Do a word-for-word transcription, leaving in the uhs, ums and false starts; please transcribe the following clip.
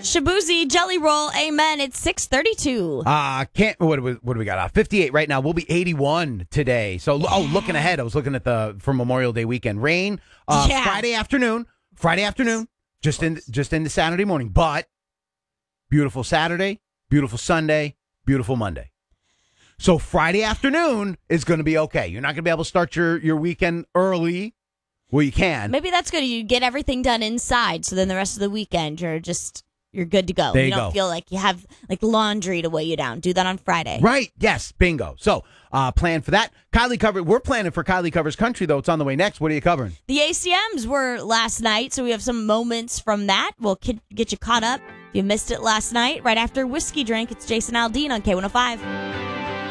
Shabuzi, Jelly Roll, amen. It's six thirty-two. Uh, can't, what do we, what do we got? Uh, fifty-eight right now. We'll be eighty-one today. So, yeah. oh, looking ahead, I was looking at the, for Memorial Day weekend. Rain, uh, yeah. Friday afternoon, Friday afternoon, just in, just into Saturday morning. But beautiful Saturday, beautiful Sunday, beautiful Monday. So Friday afternoon is going to be okay. You're not going to be able to start your, your weekend early. Well, you can. Maybe that's good. You get everything done inside, so then the rest of the weekend you're just you're good to go. There you, you don't go. feel like you have like laundry to weigh you down. Do that on Friday. Right. Yes. Bingo. So uh, plan for that. Kylie covered. We're planning for Kylie Covers Country, though. It's on the way next. What are you covering? The A C Ms were last night, so we have some moments from that. We'll get you caught up. If you missed it last night, right after Whiskey Drink, it's Jason Aldean on K one oh five.